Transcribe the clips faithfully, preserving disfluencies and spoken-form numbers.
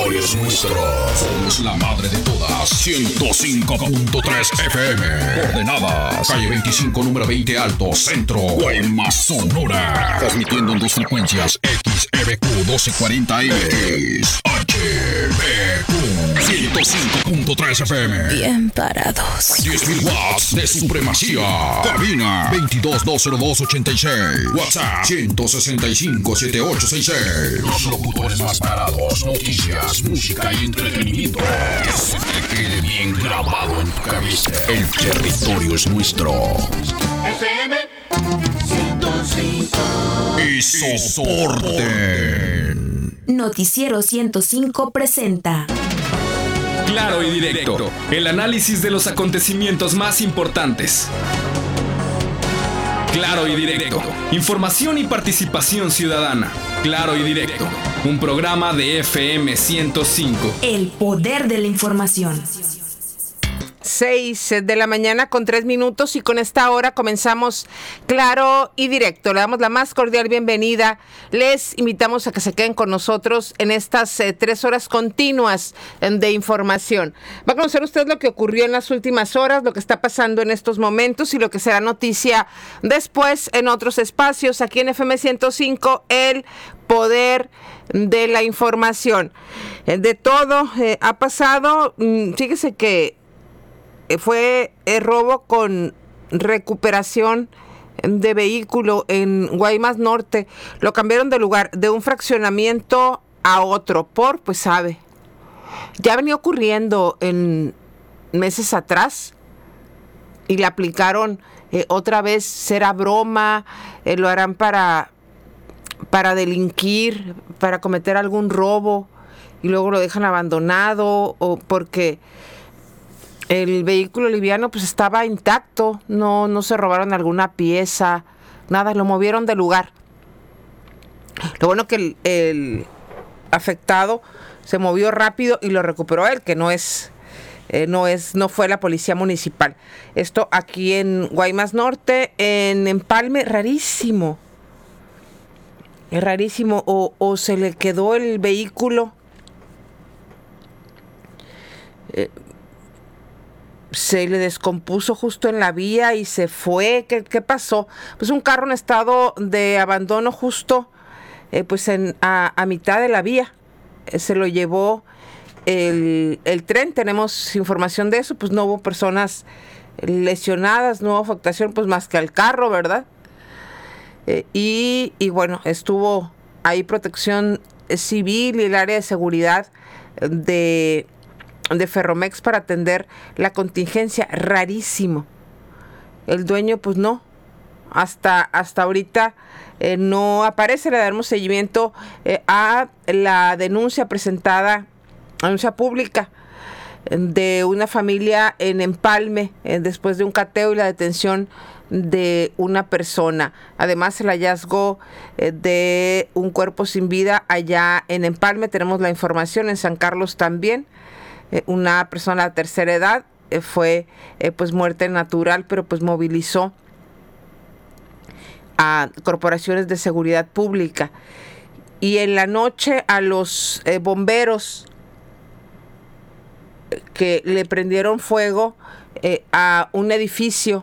territorio es nuestro. Somos la madre de todas. ciento cinco punto tres F M. Coordenadas. Calle veinticinco, número veinte Alto, Centro. Guaymas, Sonora. Transmitiendo en dos frecuencias. X E B Q doce cuarenta M. X H B Q ciento cinco punto tres F M. Bien parados. diez mil watts de supremacía. Cabina veintidós dos cero dos ochenta y seis. WhatsApp ciento sesenta y cinco setenta y ocho sesenta y seis. Los locutores más parados. Noticias, música y entretenimiento. Que se te quede bien grabado en tu cabeza. El territorio es nuestro. F M ciento cinco. Y soporten. Noticiero ciento cinco presenta Claro y Directo, el análisis de los acontecimientos más importantes. Claro y Directo, información y participación ciudadana. Claro y Directo, un programa de F M ciento cinco. El poder de la información. seis de la mañana con tres minutos y con esta hora comenzamos Claro y Directo. Le damos la más cordial bienvenida. Les invitamos a que se queden con nosotros en estas eh, tres horas continuas eh, de información. Va a conocer usted lo que ocurrió en las últimas horas, lo que está pasando en estos momentos y lo que será noticia después en otros espacios. Aquí en F M ciento cinco, el poder de la información. Eh, de todo eh, ha pasado. Mm, fíjese que fue el robo con recuperación de vehículo en Guaymas Norte. Lo cambiaron de lugar, de un fraccionamiento a otro, por, pues sabe, ya venía ocurriendo en meses atrás y le aplicaron eh, otra vez, será broma, eh, lo harán para, para delinquir, para cometer algún robo y luego lo dejan abandonado o porque el vehículo liviano pues estaba intacto, no, no se robaron alguna pieza, nada, lo movieron de lugar. Lo bueno que el, el afectado se movió rápido y lo recuperó él, que no es, eh, no es, no fue la policía municipal. Esto aquí en Guaymas Norte, en Empalme, rarísimo. Es rarísimo, o, o se le quedó el vehículo. Eh, se le descompuso justo en la vía y se fue. ¿Qué, qué pasó? Pues un carro en estado de abandono justo eh, pues en, a, a mitad de la vía. Eh, se lo llevó el, el tren. Tenemos información de eso. Pues no hubo personas lesionadas, no hubo afectación pues más que al carro, ¿verdad? Eh, y, y bueno, estuvo ahí Protección Civil y el área de seguridad de... de Ferromex para atender la contingencia. Rarísimo. El dueño pues no, hasta, hasta ahorita eh, no aparece. Le daremos seguimiento eh, a la denuncia presentada, denuncia pública de una familia en Empalme eh, después de un cateo y la detención de una persona. Además el hallazgo eh, de un cuerpo sin vida allá en Empalme. Tenemos la información en San Carlos también. Eh, una persona de tercera edad eh, fue eh, pues muerte natural, pero pues movilizó a corporaciones de seguridad pública. Y en la noche a los eh, bomberos que le prendieron fuego eh, a un edificio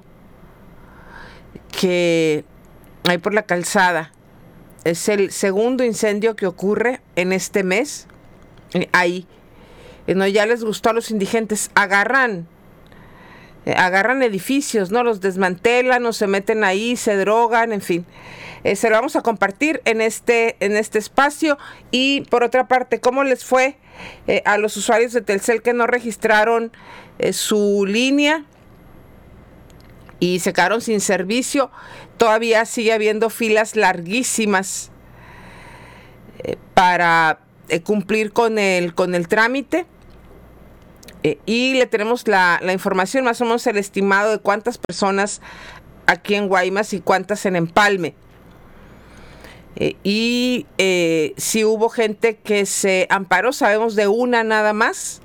que hay por la calzada. Es el segundo incendio que ocurre en este mes eh, ahí. No, ya les gustó a los indigentes, agarran, eh, agarran edificios, ¿no? Los desmantelan o se meten ahí, se drogan, en fin. Eh, se lo vamos a compartir en este, en este espacio. Y por otra parte, ¿cómo les fue eh, a los usuarios de Telcel que no registraron eh, su línea y se quedaron sin servicio? Todavía sigue habiendo filas larguísimas eh, para eh, cumplir con el, con el trámite. Eh, y le tenemos la, la información, más o menos el estimado de cuántas personas aquí en Guaymas y cuántas en Empalme. Eh, y eh, si hubo gente que se amparó, sabemos de una nada más,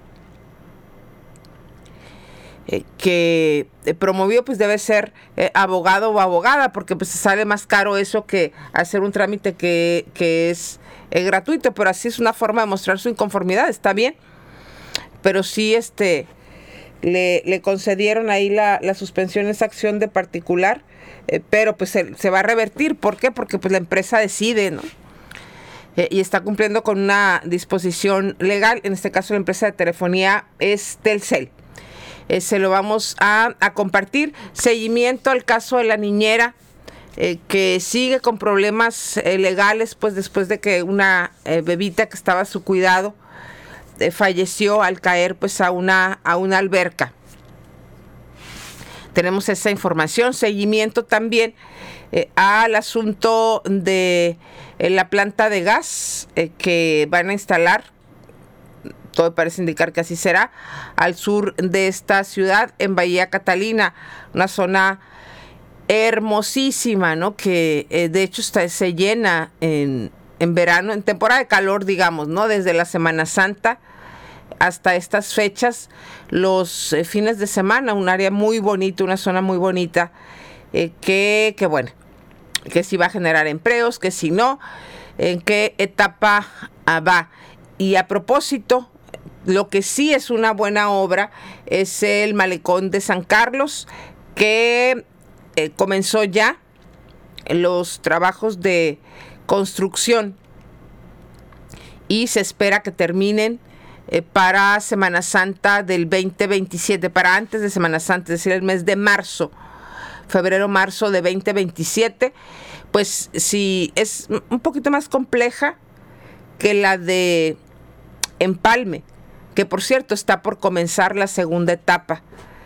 eh, que eh, promovió, pues debe ser eh, abogado o abogada, porque pues sale más caro eso que hacer un trámite que, que es eh, gratuito, pero así es una forma de mostrar su inconformidad, está bien. Pero sí, este, le, le concedieron ahí la, la suspensión esa acción de particular, eh, pero pues se, se va a revertir. ¿Por qué? Porque pues la empresa decide, ¿no? Eh, y está cumpliendo con una disposición legal. En este caso la empresa de telefonía es Telcel. Eh, se lo vamos a, a compartir. Seguimiento al caso de la niñera eh, que sigue con problemas eh, legales, pues después de que una eh, bebita que estaba a su cuidado eh, falleció al caer pues a una, a una alberca. Tenemos esa información. Seguimiento también eh, al asunto de eh, la planta de gas eh, que van a instalar, todo parece indicar que así será, al sur de esta ciudad, en Bahía Catalina, una zona hermosísima, ¿no? Que eh, de hecho está, se llena en, en verano, en temporada de calor, digamos, ¿no? Desde la Semana Santa hasta estas fechas, los eh, fines de semana, un área muy bonita, una zona muy bonita, eh, que, que bueno, que si va a generar empleos, que si no, en qué etapa ah, va. Y a propósito, lo que sí es una buena obra es el Malecón de San Carlos, que eh, comenzó ya los trabajos de construcción y se espera que terminen eh, para Semana Santa del veinte veintisiete, para antes de Semana Santa, es decir, el mes de marzo, febrero-marzo de veinte veintisiete. Pues sí, es un poquito más compleja que la de Empalme, que por cierto está por comenzar la segunda etapa.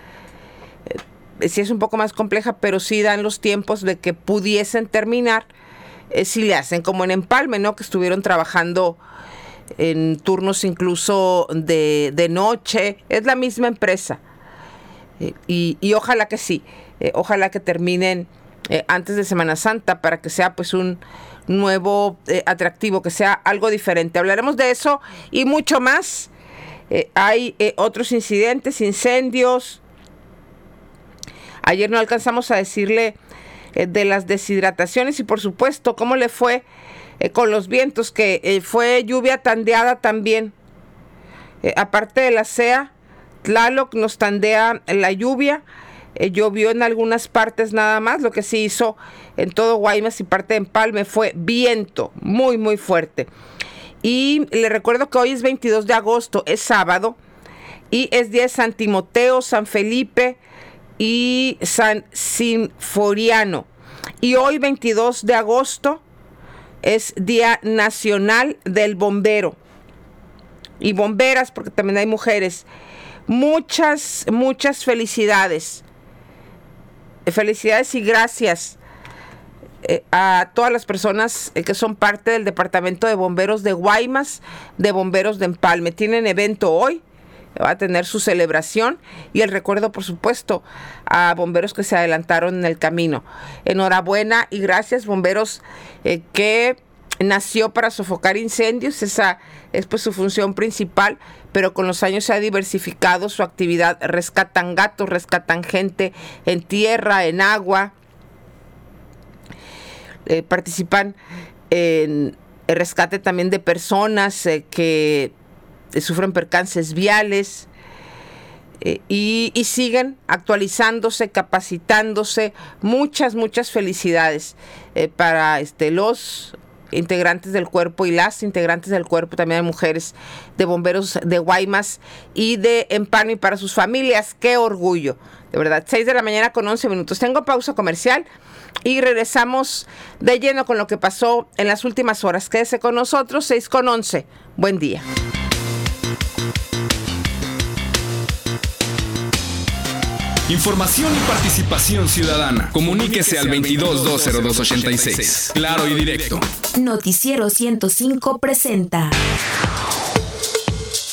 Eh, sí es un poco más compleja, pero sí dan los tiempos de que pudiesen terminar, eh, si le hacen como en Empalme, ¿no? Que estuvieron trabajando en turnos incluso de, de noche. Es la misma empresa. Eh, y, y ojalá que sí, eh, ojalá que terminen eh, antes de Semana Santa para que sea pues un nuevo eh, atractivo, que sea algo diferente. Hablaremos de eso y mucho más. Eh, hay eh, otros incidentes, incendios. Ayer no alcanzamos a decirle eh, de las deshidrataciones y por supuesto cómo le fue eh, con los vientos, que eh, fue lluvia tandeada también. Eh, aparte de la C E A, Tlaloc nos tandea la lluvia. Eh, llovió en algunas partes nada más. Lo que sí hizo en todo Guaymas y parte de Empalme fue viento muy muy fuerte. Y le recuerdo que hoy es veintidós de agosto, es sábado, y es día de San Timoteo, San Felipe y San Sinforiano. Y hoy veintidós de agosto es Día Nacional del Bombero y bomberas, porque también hay mujeres. Muchas, muchas felicidades. Felicidades y gracias eh, a todas las personas eh, que son parte del Departamento de Bomberos de Guaymas, de Bomberos de Empalme. Tienen evento hoy, va a tener su celebración y el recuerdo, por supuesto, a bomberos que se adelantaron en el camino. Enhorabuena y gracias, bomberos, eh, que nació para sofocar incendios. Esa es pues su función principal, pero con los años se ha diversificado su actividad. Rescatan gatos, rescatan gente en tierra, en agua. Eh, participan en el rescate también de personas eh, que eh, sufren percances viales. Eh, y, y siguen actualizándose, capacitándose. Muchas, muchas felicidades eh, para este, los integrantes del cuerpo y las integrantes del cuerpo, también hay mujeres de bomberos de Guaymas y de Empalme, y para sus familias, qué orgullo, de verdad. Seis de la mañana con once minutos. Tengo pausa comercial y regresamos de lleno con lo que pasó en las últimas horas. Quédese con nosotros, seis con once. Buen día. Información y participación ciudadana. Comuníquese al veintidós dos cero dos ochenta y seis. Claro y directo. Noticiero ciento cinco presenta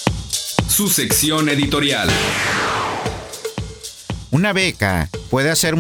Su sección editorial. Una beca puede hacer